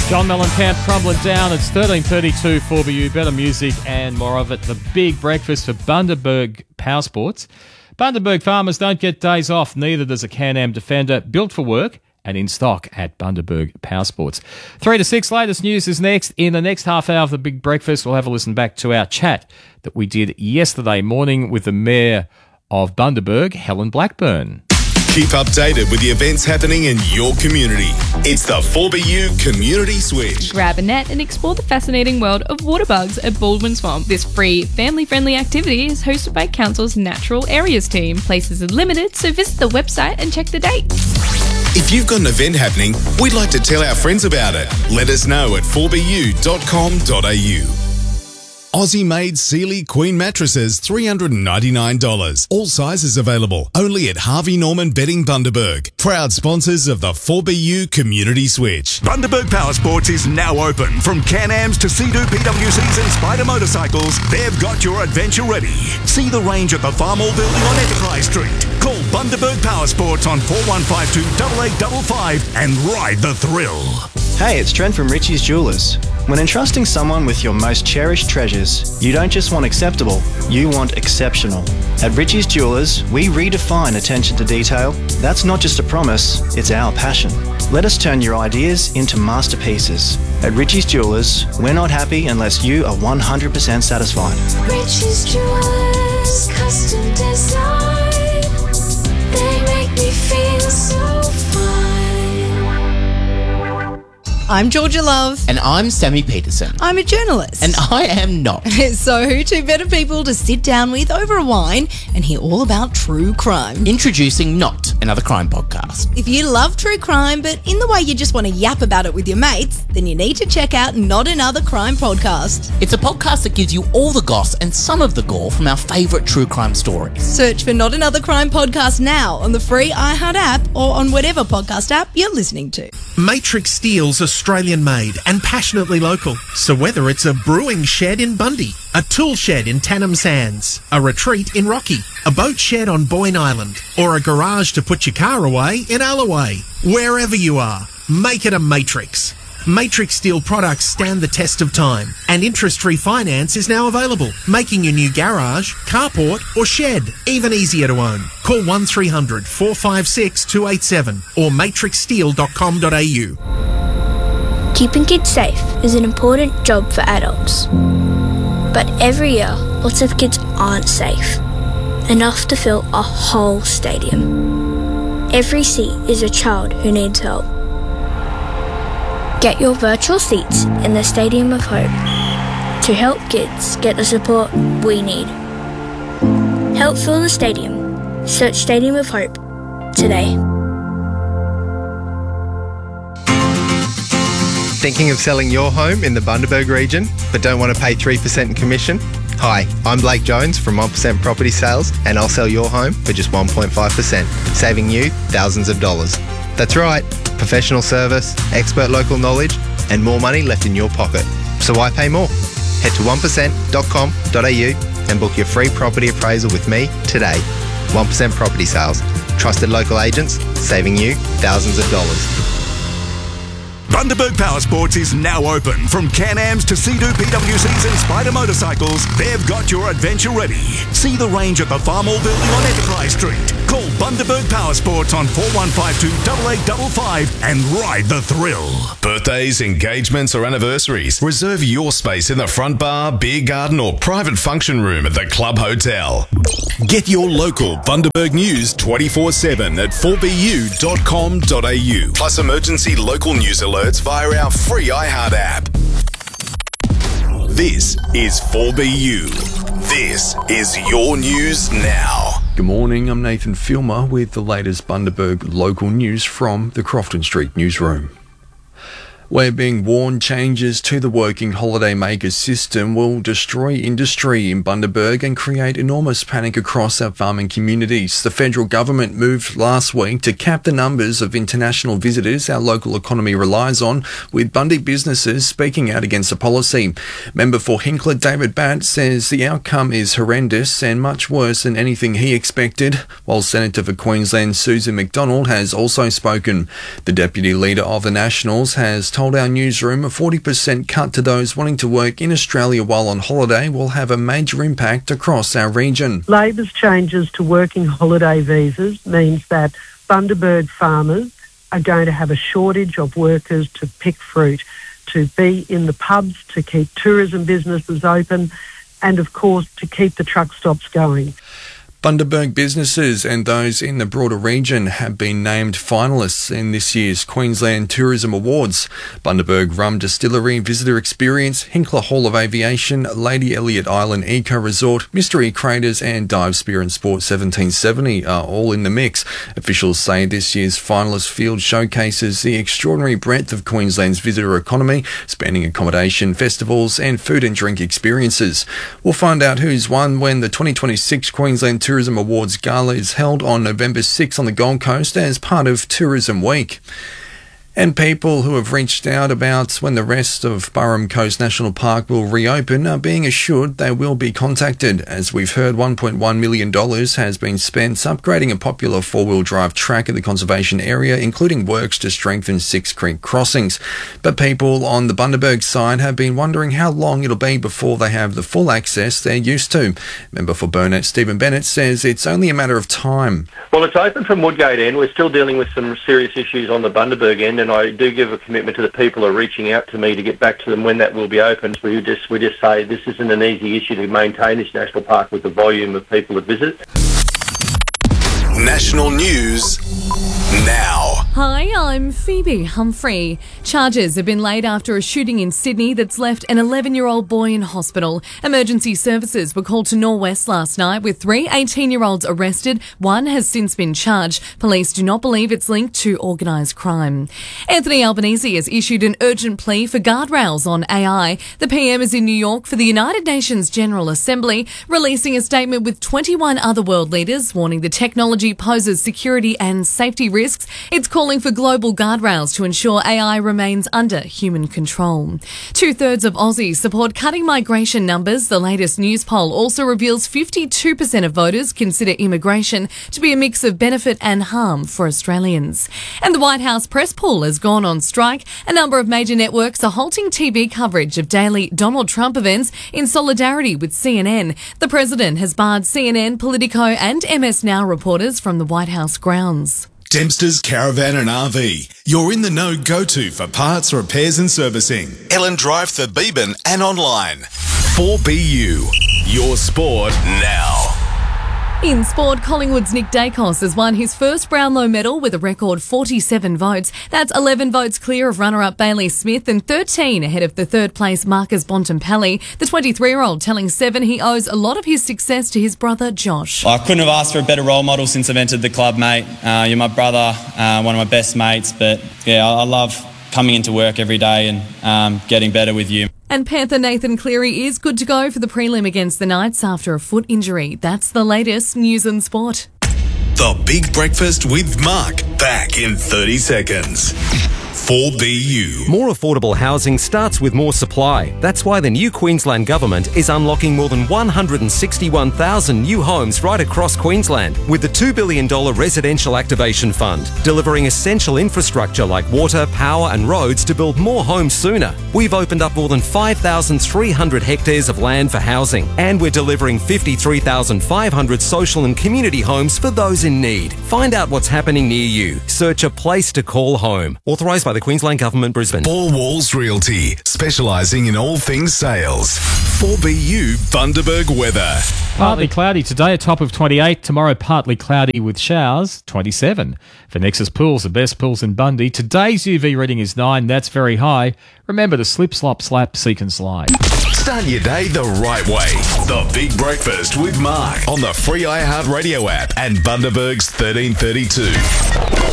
John Mellencamp crumbling down. It's 13:32 4BU. Better music and more of it. The big breakfast for Bundaberg Power Sports. Bundaberg farmers don't get days off. Neither does a Can-Am Defender. Built for work and in stock at Bundaberg Power Sports. 3 to 6, latest news is next. In the next half hour of the big breakfast, we'll have a listen back to our chat that we did yesterday morning with the Mayor of Bundaberg, Helen Blackburn. Keep updated with the events happening in your community. It's the 4BU Community Switch. Grab a net and explore the fascinating world of water bugs at Baldwin Swamp. This free, family-friendly activity is hosted by Council's Natural Areas team. Places are limited, so visit the website and check the dates. If you've got an event happening, we'd like to tell our friends about it. Let us know at 4bu.com.au. Aussie-made Sealy Queen mattresses, $399. All sizes available. Only at Harvey Norman Bedding Bundaberg. Proud sponsors of the 4BU Community Switch. Bundaberg Power Sports is now open. From Can-Ams to Sea-Doo PWCs and Spider motorcycles, they've got your adventure ready. See the range at the Farmall Building on Enterprise Street. Call Bundaberg Power Sports on 4152 8855 and ride the thrill. Hey, it's Trent from Richie's Jewelers. When entrusting someone with your most cherished treasures, you don't just want acceptable, you want exceptional. At Richie's Jewelers, we redefine attention to detail. That's not just a promise, it's our passion. Let us turn your ideas into masterpieces. At Richie's Jewelers, we're not happy unless you are 100% satisfied. Richie's Jewelers, custom design. They make me feel so fine. I'm Georgia Love. And I'm Sammy Peterson. I'm a journalist. And I am not. So who two better people to sit down with over a wine and hear all about true crime? Introducing Not Another Crime Podcast. If you love true crime, but in the way you just want to yap about it with your mates, then you need to check out Not Another Crime Podcast. It's a podcast that gives you all the goss and some of the gore from our favourite true crime stories. Search for Not Another Crime Podcast now on the free iHeart app or on whatever podcast app you're listening to. Matrix Steel's Australian-made and passionately local. So whether it's a brewing shed in Bundy, a tool shed in Tannum Sands, a retreat in Rocky, a boat shed on Boyne Island, or a garage to put your car away in Alloway, wherever you are, make it a Matrix. Matrix Steel products stand the test of time, and interest-free finance is now available, making your new garage, carport or shed even easier to own. Call 1300 456 287 or matrixsteel.com.au. Keeping kids safe is an important job for adults. But every year, lots of kids aren't safe enough to fill a whole stadium. Every seat is a child who needs help. Get your virtual seats in the Stadium of Hope to help kids get the support we need. Help fill the stadium. Search Stadium of Hope today. Thinking of selling your home in the Bundaberg region but don't want to pay 3% in commission? Hi, I'm Blake Jones from 1% Property Sales and I'll sell your home for just 1.5%, saving you thousands of dollars. That's right, professional service, expert local knowledge and more money left in your pocket. So why pay more? Head to 1%.com.au and book your free property appraisal with me today. 1% Property Sales, trusted local agents, saving you thousands of dollars. Bundaberg Power Sports is now open. From Can-Ams to Sea-Doo PWCs and Spider motorcycles, they've got your adventure ready. See the range at the Farmall Building on Enterprise Street. Call Bundaberg Power Sports on 4152 8855 and ride the thrill. Birthdays, engagements or anniversaries. Reserve your space in the front bar, beer garden or private function room at the Club Hotel. Get your local Bundaberg news 24/7 at 4bu.com.au. Plus emergency local news alerts via our free iHeart app. This is 4BU. This is your news now. Good morning, I'm Nathan Filmer with the latest Bundaberg local news from the Crofton Street newsroom. We're being warned changes to the working holidaymakers system will destroy industry in Bundaberg and create enormous panic across our farming communities. The federal government moved last week to cap the numbers of international visitors our local economy relies on, with Bundy businesses speaking out against the policy. Member for Hinkler David Batt says the outcome is horrendous and much worse than anything he expected, while Senator for Queensland Susan McDonald has also spoken. The deputy leader of the Nationals has told our newsroom a 40% cut to those wanting to work in Australia while on holiday will have a major impact across our region. Labor's changes to working holiday visas means that Bundaberg farmers are going to have a shortage of workers to pick fruit, to be in the pubs, to keep tourism businesses open, and of course to keep the truck stops going. Bundaberg businesses and those in the broader region have been named finalists in this year's Queensland Tourism Awards. Bundaberg Rum Distillery, Visitor Experience, Hinkler Hall of Aviation, Lady Elliot Island Eco Resort, Mystery Craters and Dive Spear and Sport 1770 are all in the mix. Officials say this year's finalist field showcases the extraordinary breadth of Queensland's visitor economy, spanning accommodation, festivals and food and drink experiences. We'll find out who's won when the 2026 Queensland Tourism Awards Gala is held on November 6 on the Gold Coast as part of Tourism Week. And people who have reached out about when the rest of Burrum Coast National Park will reopen are being assured they will be contacted. As we've heard, $1.1 million has been spent upgrading a popular four-wheel drive track at the conservation area, including works to strengthen Six Creek crossings. But people on the Bundaberg side have been wondering how long it'll be before they have the full access they're used to. Member for Burnett, Stephen Bennett, says it's only a matter of time. Well, it's open from Woodgate end. We're still dealing with some serious issues on the Bundaberg end, and I do give a commitment to the people who are reaching out to me to get back to them when that will be open. We just say this isn't an easy issue to maintain this national park with the volume of people that visit. National news now. Hi, I'm Phoebe Humphrey. Charges have been laid after a shooting in Sydney that's left an 11-year-old boy in hospital. Emergency services were called to Norwest last night with 3 18-year-olds arrested. One has since been charged. Police do not believe it's linked to organised crime. Anthony Albanese has issued an urgent plea for guardrails on AI. The PM is in New York for the United Nations General Assembly, releasing a statement with 21 other world leaders warning the technology poses security and safety risks. It's calling for global guardrails to ensure AI remains under human control. 2/3 of Aussies support cutting migration numbers. The latest news poll also reveals 52% of voters consider immigration to be a mix of benefit and harm for Australians. And the White House press pool has gone on strike. A number of major networks are halting TV coverage of daily Donald Trump events in solidarity with CNN. The president has barred CNN, Politico and MS Now reporters from the White House grounds. Dempster's Caravan and RV. You're in the know go-to for parts, repairs and servicing. Ellen Drive, Therbeben and online. 4BU. Your sport now. In sport, Collingwood's Nick Dacos has won his first Brownlow medal with a record 47 votes. That's 11 votes clear of runner-up Bailey Smith and 13 ahead of the third-place Marcus Bontempelli. The 23-year-old telling Seven he owes a lot of his success to his brother Josh. I couldn't have asked for a better role model since I've entered the club, mate. You're my brother, one of my best mates, but yeah, I love coming into work every day and getting better with you. And Panther Nathan Cleary is good to go for the prelim against the Knights after a foot injury. That's the latest news and sport. The Big Breakfast with Mark. Back in 30 seconds. 4BU. More affordable housing starts with more supply. That's why the new Queensland Government is unlocking more than 161,000 new homes right across Queensland with the $2 billion Residential Activation Fund, delivering essential infrastructure like water, power and roads to build more homes sooner. We've opened up more than 5,300 hectares of land for housing, and we're delivering 53,500 social and community homes for those in need. Find out what's happening near you. Search a place to call home. Authorised by the Queensland Government, Brisbane. Four Walls Realty, specialising in all things sales. 4BU Bundaberg weather. Partly cloudy today, a top of 28. Tomorrow, partly cloudy with showers, 27. For Nexus Pools, the best pools in Bundy, today's UV reading is 9. That's very high. Remember to slip, slop, slap, seek and slide. Start your day the right way. The Big Breakfast with Mark on the free iHeartRadio app and Bundaberg's 1332.